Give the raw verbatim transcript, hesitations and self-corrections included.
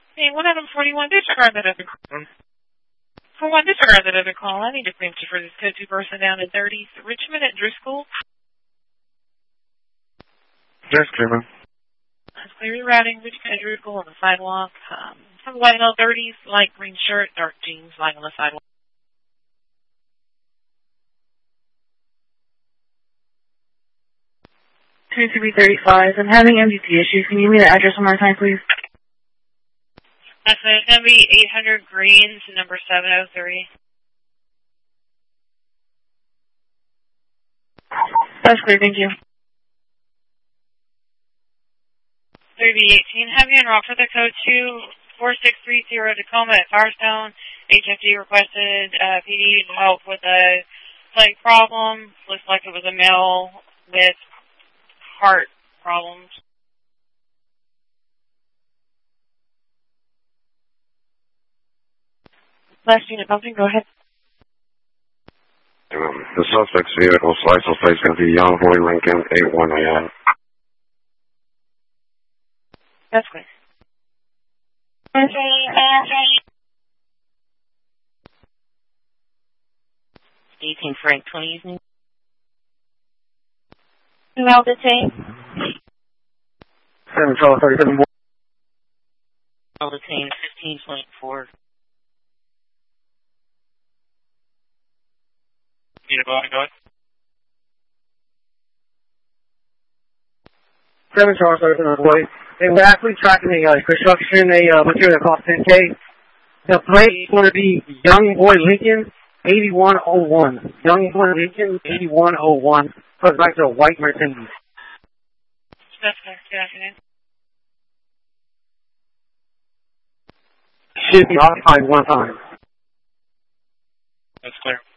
Hey, one item forty-one, disregard that other call. For one, disregard that other call. I need to claim you for this code two person down at thirty Richmond at Driscoll. Yes, Kevin. That's clear rerouting, Richmond at Driscoll on the sidewalk. Um, some white L thirties, light green shirt, dark jeans, lying on the sidewalk. twenty-three thirty-five. I'm having M V P issues. Can you give me the address one more time, please? That's it. It's going to be eight hundred Greens, number seven oh three. That's clear, thank you. three B eighteen, heavy and rock for the code two four six three zero Tacoma at Firestone. H F D requested uh, P D to help with a slight problem. Looks like it was a male with heart problems. Last unit bumping, go ahead. Um, the suspect's vehicle's license plate is going to be Young Boy Lincoln eight one oh one. That's clear. eighteen Frank twenty evening. Well detained. seven twelve thirty-seven. Well detained fifteen point four. Unit go ahead. Seven Charles Thirty-seven Boy. They were actually tracking a uh, construction, a uh, material that cost ten K. The plate is going to be Young Boy Lincoln eighty-one oh one. Young Boy Lincoln eighty-one oh one. Plus back to a white Mercedes. That's clear. Good afternoon. Should be occupied one time. That's clear.